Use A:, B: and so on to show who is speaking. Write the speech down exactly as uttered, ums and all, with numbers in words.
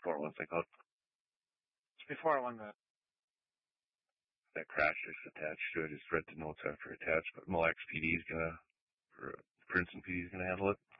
A: for what's it called?
B: It's before one that
A: that crash is attached to it. Just read the notes after attached, but Mille Lacs P D is gonna, or Princeton P D is gonna handle it.